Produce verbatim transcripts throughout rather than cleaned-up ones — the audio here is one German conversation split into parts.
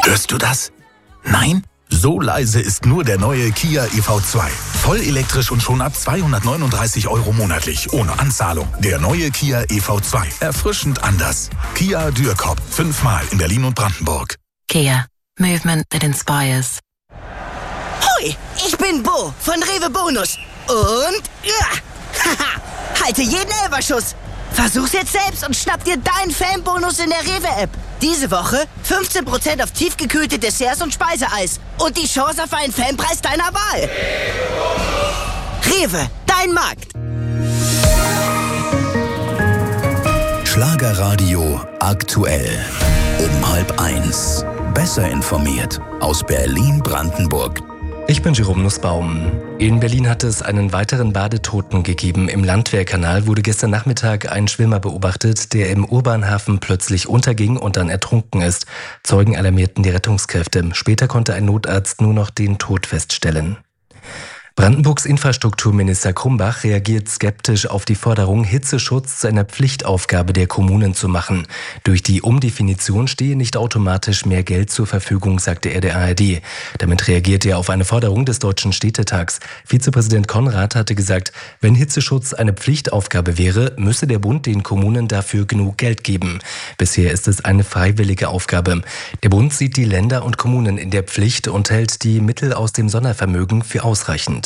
Hörst du das? Nein? So leise ist nur der neue Kia E V zwei. Voll elektrisch und schon ab zweihundertneununddreißig Euro monatlich, ohne Anzahlung. Der neue Kia E V zwei. Erfrischend anders. Kia Dürkop. Fünfmal in Berlin und Brandenburg. Kia. Movement that inspires. Hoi, ich bin Bo von Rewe Bonus. Und... Ja, haha, halte jeden Elferschuss. Versuch's jetzt selbst und schnapp dir deinen Fanbonus in der Rewe-App. Diese Woche fünfzehn Prozent auf tiefgekühlte Desserts und Speiseeis. Und die Chance auf einen Fanpreis deiner Wahl. Rewe, dein Markt. Schlagerradio aktuell. Um halb eins. Besser informiert aus Berlin-Brandenburg. Ich bin Jerome Nussbaum. In Berlin hat es einen weiteren Badetoten gegeben. Im Landwehrkanal wurde gestern Nachmittag ein Schwimmer beobachtet, der im Urbanhafen plötzlich unterging und dann ertrunken ist. Zeugen alarmierten die Rettungskräfte. Später konnte ein Notarzt nur noch den Tod feststellen. Brandenburgs Infrastrukturminister Krumbach reagiert skeptisch auf die Forderung, Hitzeschutz zu einer Pflichtaufgabe der Kommunen zu machen. Durch die Umdefinition stehe nicht automatisch mehr Geld zur Verfügung, sagte er der A R D. Damit reagiert er auf eine Forderung des Deutschen Städtetags. Vizepräsident Konrad hatte gesagt, wenn Hitzeschutz eine Pflichtaufgabe wäre, müsse der Bund den Kommunen dafür genug Geld geben. Bisher ist es eine freiwillige Aufgabe. Der Bund sieht die Länder und Kommunen in der Pflicht und hält die Mittel aus dem Sondervermögen für ausreichend.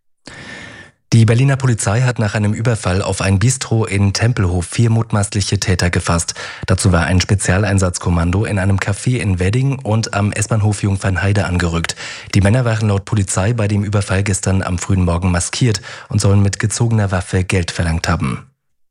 Die Berliner Polizei hat nach einem Überfall auf ein Bistro in Tempelhof vier mutmaßliche Täter gefasst. Dazu war ein Spezialeinsatzkommando in einem Café in Wedding und am S-Bahnhof Jungfernheide angerückt. Die Männer waren laut Polizei bei dem Überfall gestern am frühen Morgen maskiert und sollen mit gezogener Waffe Geld verlangt haben.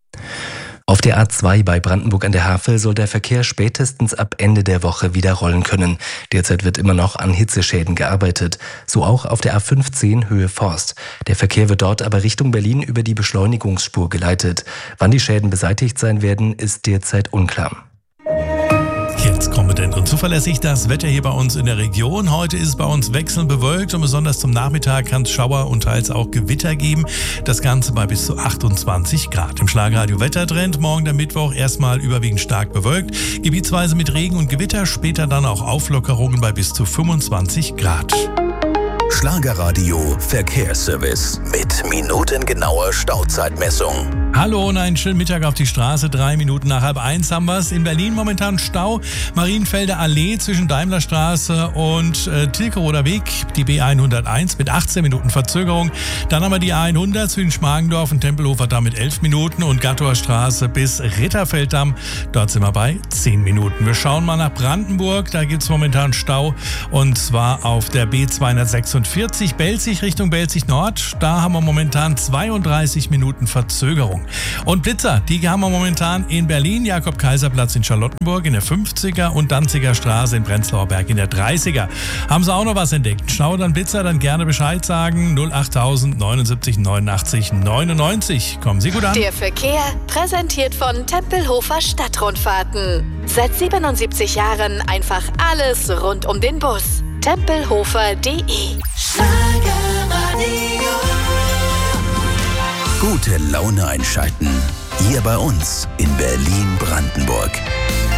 Auf der A zwei bei Brandenburg an der Havel soll der Verkehr spätestens ab Ende der Woche wieder rollen können. Derzeit wird immer noch an Hitzeschäden gearbeitet. So auch auf der A fünfzehn Höhe Forst. Der Verkehr wird dort aber Richtung Berlin über die Beschleunigungsspur geleitet. Wann die Schäden beseitigt sein werden, ist derzeit unklar. Jetzt kompetent und zuverlässig das Wetter hier bei uns in der Region. Heute ist es bei uns wechselnd bewölkt und besonders zum Nachmittag kann es Schauer und teils auch Gewitter geben. Das Ganze bei bis zu achtundzwanzig Grad. Im Schlagerradio Wettertrend morgen der Mittwoch erstmal überwiegend stark bewölkt. Gebietsweise mit Regen und Gewitter, später dann auch Auflockerungen bei bis zu fünfundzwanzig Grad. Schlagerradio Verkehrsservice mit minutengenauer Stauzeitmessung. Hallo und einen schönen Mittag auf die Straße. Drei Minuten nach halb eins haben wir es. In Berlin momentan Stau. Marienfelder Allee zwischen Daimlerstraße und äh, Tilkeroder Weg. Die B hunderteins mit achtzehn Minuten Verzögerung. Dann haben wir die A hundert zwischen Schmargendorf und Tempelhofer Damm mit elf Minuten. Und Gattower Straße bis Ritterfelddamm. Dort sind wir bei zehn Minuten. Wir schauen mal nach Brandenburg. Da gibt es momentan Stau. Und zwar auf der B zweihundertsechsundvierzig Belzig Richtung Belzig Nord. Da haben wir momentan zweiunddreißig Minuten Verzögerung. Und Blitzer, die haben wir momentan in Berlin, Jakob-Kaiser-Platz in Charlottenburg in der fünfziger und Danziger Straße in Prenzlauer Berg in der dreißiger. Haben Sie auch noch was entdeckt? Stau dann Blitzer, dann gerne Bescheid sagen. null achttausend neunundsiebzig neunundachtzig neunundneunzig. Kommen Sie gut an. Der Verkehr präsentiert von Tempelhofer Stadtrundfahrten. Seit siebenundsiebzig Jahren einfach alles rund um den Bus. Tempelhofer punkt de. Gute Laune einschalten. Hier bei uns in Berlin-Brandenburg.